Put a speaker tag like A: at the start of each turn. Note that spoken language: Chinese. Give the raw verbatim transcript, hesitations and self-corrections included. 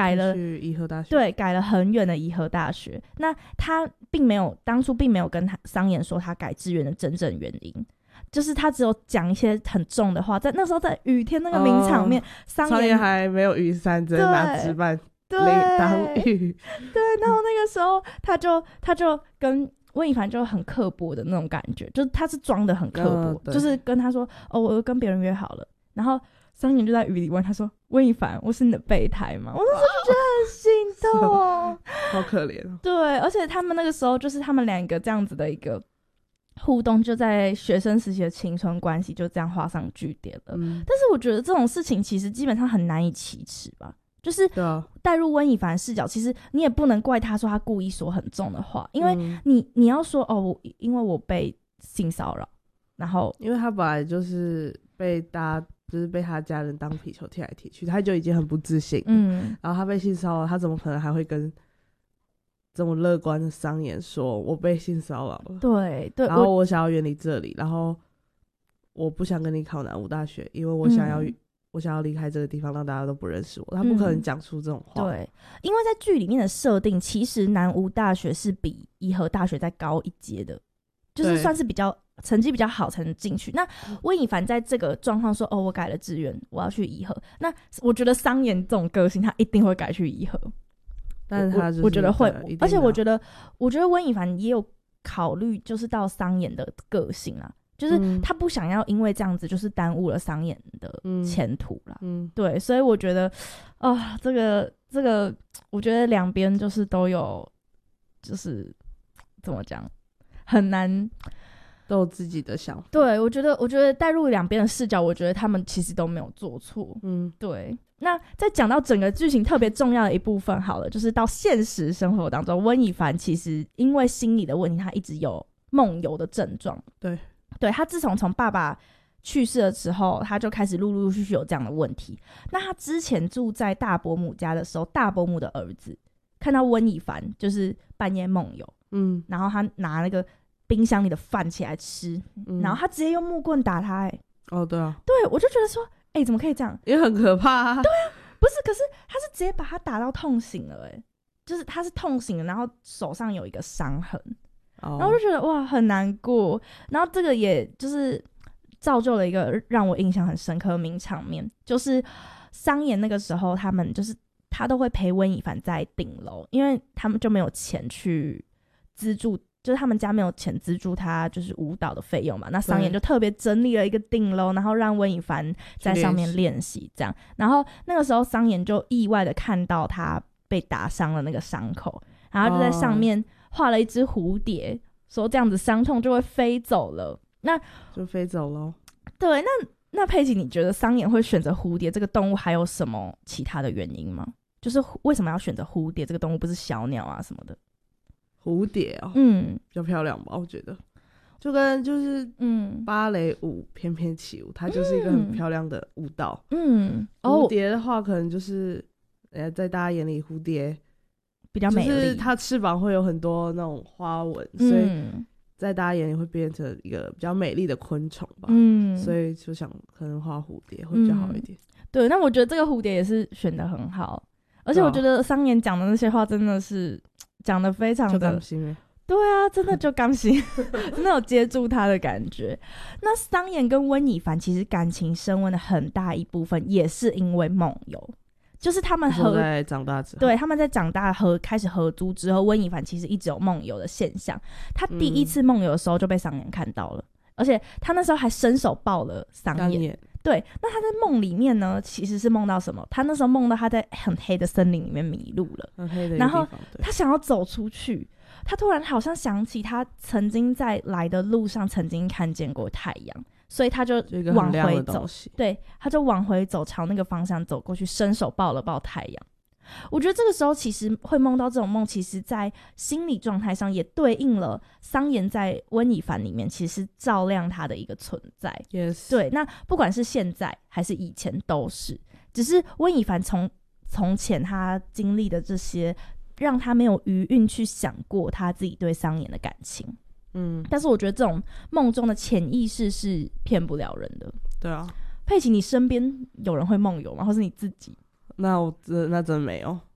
A: 改了
B: 去宜和大学，
A: 对，改了很远的宜和大学。那他并没有当初并没有跟他桑延说他改志愿的真正原因，就是他只有讲一些很重的话，在那时候在雨天那个名场面，桑
B: 桑
A: 延
B: 延还没有雨伞，只能拿纸板
A: 对
B: 当雨。
A: 对，然后那个时候他就他就跟温以凡就很刻薄的那种感觉，就是他是装的很刻薄、嗯、就是跟他说哦，我跟别人约好了，然后桑延就在雨里问他说温以凡，我是你的备胎吗？我那时候就觉得很心痛
B: 好可怜哦。
A: 对，而且他们那个时候就是他们两个这样子的一个互动，就在学生时期的青春关系就这样画上句点了、嗯、但是我觉得这种事情其实基本上很难以启齿吧，就是带入温以凡视角，其实你也不能怪他说他故意说很重的话，因为你、嗯、你要说哦，我因为我被性骚扰，然后
B: 因为他本来就是被大家就是被他家人当皮球踢来踢去，他就已经很不自信，嗯，然后他被性骚扰，他怎么可能还会跟这么乐观的桑延说我被性骚扰了，
A: 对对，
B: 然后我想要远离这里，然后我不想跟你考南吴大学，因为我想要、嗯我想要离开这个地方，让大家都不认识我。他不可能讲出这种话、
A: 嗯。对，因为在剧里面的设定，其实南吴大学是比宜和大学再高一阶的，就是算是比较成绩比较好才能进去。那温以凡在这个状况说：“哦，我改了志愿，我要去宜和。”那我觉得桑延这种个性，他一定会改去宜和。
B: 但是他、就是、
A: 我, 我觉得会，而且我觉得，我觉得温以凡也有考虑，就是到桑延的个性啊。就是他不想要因为这样子就是耽误了桑延的前途啦、嗯嗯、对，所以我觉得啊、哦，这个这个我觉得两边就是都有，就是怎么讲，很难，
B: 都有自己的想法。
A: 对，我觉得我觉得带入两边的视角，我觉得他们其实都没有做错。嗯，对。那在讲到整个剧情特别重要的一部分好了，就是到现实生活当中，温以凡其实因为心理的问题，他一直有梦游的症状。
B: 对。
A: 对，他自从从爸爸去世的时候，他就开始陆陆续续有这样的问题。那他之前住在大伯母家的时候，大伯母的儿子看到温以凡就是半夜梦游，嗯，然后他拿那个冰箱里的饭起来吃、嗯、然后他直接用木棍打他、欸、
B: 哦对啊，
A: 对，我就觉得说哎、欸，怎么可以这样，
B: 也很可怕啊。
A: 对啊，不是，可是他是直接把他打到痛醒了、欸、就是他是痛醒了，然后手上有一个伤痕，然后我就觉得哇很难过，然后这个也就是造就了一个让我印象很深刻的名场面，就是桑延那个时候他们就是他都会陪温以凡在顶楼，因为他们就没有钱去资助，就是他们家没有钱资助他就是舞蹈的费用嘛，那桑延就特别整理了一个顶楼，然后让温以凡在上面练习这样，然后那个时候桑延就意外的看到他被打伤了那个伤口，然后就在上面、哦画了一只蝴蝶，说这样子伤痛就会飞走了，那
B: 就飞走了。
A: 对，那那佩奇，你觉得桑延会选择蝴蝶这个动物还有什么其他的原因吗？就是为什么要选择蝴蝶这个动物，不是小鸟啊什么的？
B: 蝴蝶哦，嗯，比较漂亮吧，我觉得。就跟就是嗯芭蕾舞翩翩起舞，它就是一个很漂亮的舞蹈。嗯，蝴蝶的话，可能就是呃，在大家眼里，蝴蝶
A: 比较美丽，
B: 就是它翅膀会有很多那种花纹、嗯、所以在大家眼里会变成一个比较美丽的昆虫吧。嗯，所以就想可能画蝴蝶会比较好一点、嗯、
A: 对，那我觉得这个蝴蝶也是选得很好，而且我觉得桑延讲的那些话真的是讲得非常的
B: 就甘心耶，
A: 对啊，真的就甘心真的有接住他的感觉。那桑延跟温以凡其实感情升温的很大一部分也是因为梦游，就是他们合
B: 在长大之后，
A: 对，他们在长大合开始合租之后，温以凡其实一直有梦游的现象。他第一次梦游的时候就被桑延看到了、嗯、而且他那时候还伸手抱了桑延。对，那他在梦里面呢，其实是梦到什么？他那时候梦到他在很黑的森林里面迷路了，
B: 很黑的地方，
A: 然后他想要走出去，他突然好像想起他曾经在来的路上曾经看见过太阳，所以他就往回走，对，他就往回走，朝那个方向走过去，伸手抱了抱太阳。我觉得这个时候其实会梦到这种梦，其实在心理状态上也对应了桑延在温以凡里面其实是照亮他的一个存在。
B: yes.
A: 对，那不管是现在还是以前都是，只是温以凡从从前他经历的这些让他没有余韵去想过他自己对桑延的感情。嗯，但是我觉得这种梦中的潜意识是骗不了人的。
B: 对啊，
A: 佩奇，你身边有人会梦游吗？或是你自己？
B: 那我那真没有。